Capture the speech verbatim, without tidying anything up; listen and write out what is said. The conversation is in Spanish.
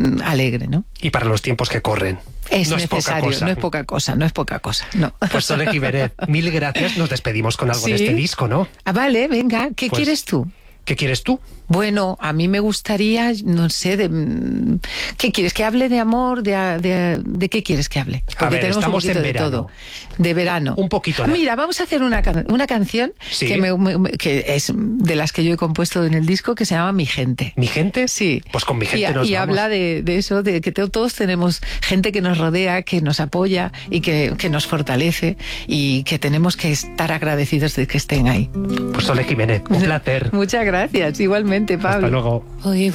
mm, alegre, ¿no? Y para los tiempos que corren. Es no necesario, es poca cosa. no es poca cosa, no es poca cosa, no. Pues Sole Giménez, mil gracias. Nos despedimos con algo ¿Sí? de este disco, ¿no? Ah, vale, venga, ¿qué Pues, quieres tú? ¿Qué quieres tú? Bueno, a mí me gustaría, no sé, de, ¿qué quieres? ¿Que hable de amor? ¿De, de, de qué quieres que hable? Porque A ver, tenemos estamos un poquito en de verano. todo. De verano. Un poquito. ¿no? Mira, vamos a hacer una, can- una canción Sí. que, me- me- que es de las que yo he compuesto en el disco, que se llama Mi Gente. ¿Mi gente? Sí. Pues con mi gente y, nos y vamos. habla de, de eso, de que to- todos tenemos gente que nos rodea, que nos apoya y que, que nos fortalece y que tenemos que estar agradecidos de que estén ahí. Pues Sole Giménez, un placer. Muchas gracias, igualmente, Pablo. Hasta luego. Hoy